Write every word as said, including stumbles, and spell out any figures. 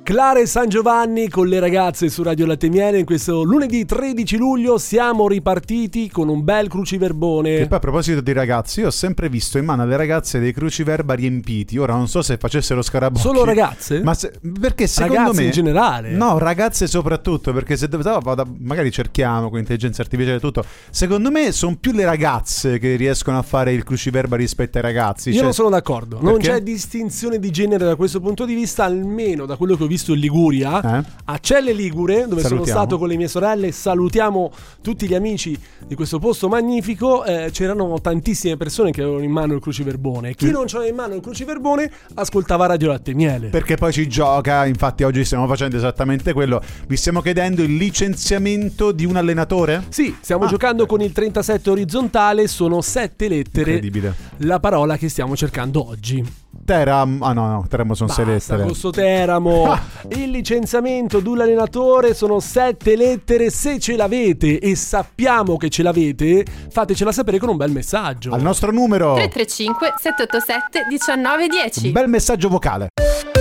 Clara e San Giovanni con le ragazze su Radio Latte e Miele. In questo lunedì tredici luglio siamo ripartiti con un bel cruciverbone. Che poi a proposito di ragazzi, io ho sempre visto in mano alle ragazze dei cruciverba riempiti. Ora non so se facessero scarabocchi. Solo ragazze? Ma se, perché secondo ragazze me in generale? No, ragazze soprattutto, perché se magari cerchiamo con intelligenza artificiale e tutto, secondo me sono più le ragazze che riescono a fare il cruciverba rispetto ai ragazzi. Io cioè, non sono d'accordo. perché? Non c'è distinzione di genere da questo punto di vista, almeno da quello che ho visto in Liguria, eh? a Celle Ligure, dove Salutiamo. sono stato con le mie sorelle. Salutiamo tutti gli amici di questo posto magnifico. Eh, c'erano tantissime persone che avevano in mano il cruciverbone. Chi Sì. non c'aveva in mano il cruciverbone ascoltava Radio Latte e Miele. Perché poi ci gioca. Infatti oggi stiamo facendo esattamente quello. Vi stiamo chiedendo il licenziamento di un allenatore? Sì, stiamo Ah, giocando beh. con il trentasette orizzontale. Sono sette lettere. Incredibile. La parola che stiamo cercando oggi. Teram. Ah no, no, Teramo sono sei Basta lettere. con sto Teramo. Il licenziamento dell'allenatore sono sette lettere. Se ce l'avete e sappiamo che ce l'avete, fatecela sapere con un bel messaggio. Al nostro numero tre tre cinque sette otto sette uno nove uno un zero. bel messaggio vocale.